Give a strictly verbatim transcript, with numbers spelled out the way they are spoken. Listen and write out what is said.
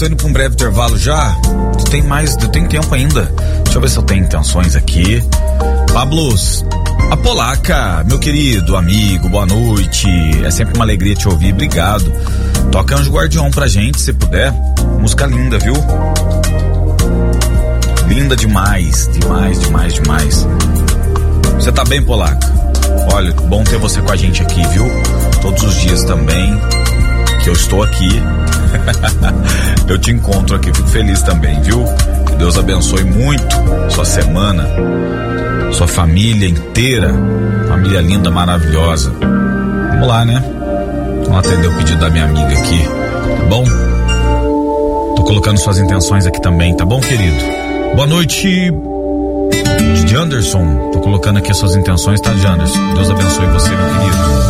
tô indo pra um breve intervalo já. Tu tem mais, tu tem tempo ainda. Deixa eu ver se eu tenho intenções aqui. Pablos, a Polaca, meu querido amigo, boa noite. É sempre uma alegria te ouvir, obrigado. Toca Anjo Guardião pra gente, se puder. Música linda, viu? Linda demais, demais, demais, demais. Você tá bem, Polaca? Olha, bom ter você com a gente aqui, viu? Todos os dias também, que eu estou aqui. Eu te encontro aqui, fico feliz também, viu? Que Deus abençoe muito sua semana, sua família inteira, família linda, maravilhosa. Vamos lá, né? Vamos atender o pedido da minha amiga aqui, tá bom? Tô colocando suas intenções aqui também, tá bom, querido? Boa noite, de Anderson. Tô colocando aqui as suas intenções, tá, de Anderson? Deus abençoe você, meu querido.